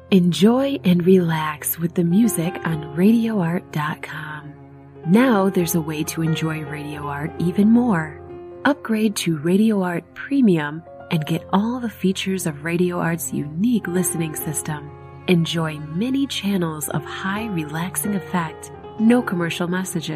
Enjoy and relax with the music on RadioArt.com. Now there's a way to enjoy Radio Art even more. Upgrade to Radio Art Premium and get all the features of Radio Art's unique listening system. Enjoy many channels of high relaxing effect, no commercial messages.